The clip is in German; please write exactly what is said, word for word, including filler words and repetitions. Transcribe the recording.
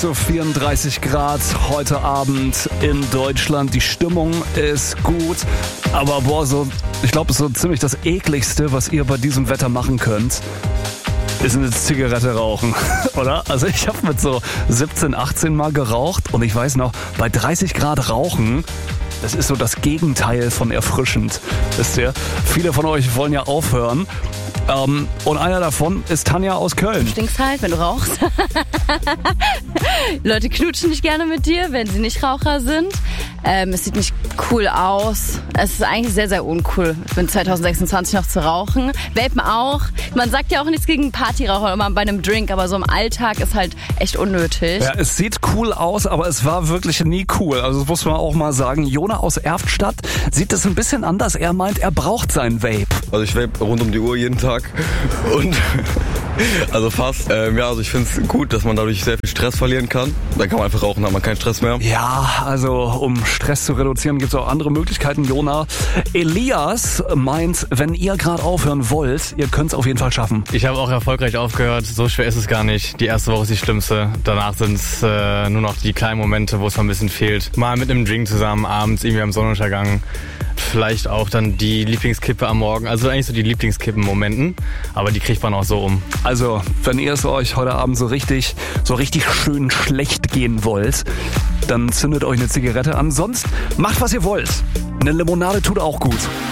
zu vierunddreißig Grad heute Abend in Deutschland. Die Stimmung ist gut, aber boah, so, ich glaube, so ziemlich das ekligste, was ihr bei diesem Wetter machen könnt, ist eine Zigarette rauchen, oder? Also ich habe mit so siebzehn, achtzehn Mal geraucht und ich weiß noch, bei dreißig Grad rauchen, das ist so das Gegenteil von erfrischend, wisst ihr? Viele von euch wollen ja aufhören. Ähm, und einer davon ist Tanja aus Köln. Du stinkst halt, wenn du rauchst. Leute knutschen nicht gerne mit dir, wenn sie nicht Raucher sind. Ähm, es sieht nicht cool aus. Es ist eigentlich sehr, sehr uncool, in zwanzig sechsundzwanzig noch zu rauchen. Vapen auch. Man sagt ja auch nichts gegen Partyraucher immer bei einem Drink, aber so im Alltag ist halt echt unnötig. Ja, es sieht cool aus, aber es war wirklich nie cool. Also das muss man auch mal sagen. Jona aus Erftstadt sieht es ein bisschen anders. Er meint, er braucht sein Vape. Also ich vape rund um die Uhr jeden Tag. Und also fast. Ähm, ja, also ich finde es gut, dass man dadurch sehr viel Stress verlieren kann. Dann kann man einfach rauchen, dann hat man keinen Stress mehr. Ja, also um Stress zu reduzieren, gibt es auch andere Möglichkeiten, Jona. Elias meint, wenn ihr gerade aufhören wollt, ihr könnt es auf jeden Fall schaffen. Ich habe auch erfolgreich aufgehört. So schwer ist es gar nicht. Die erste Woche ist die schlimmste. Danach sind es äh, nur noch die kleinen Momente, wo es mal ein bisschen fehlt. Mal mit einem Drink zusammen, abends irgendwie am Sonnenuntergang. Vielleicht auch dann die Lieblingskippe am Morgen. Also eigentlich so die Lieblingskippen-Momenten. Aber die kriegt man auch so um. Also, wenn ihr es euch heute Abend so richtig, so richtig schön schlecht gehen wollt, dann zündet euch eine Zigarette an. Sonst macht, was ihr wollt. Eine Limonade tut auch gut.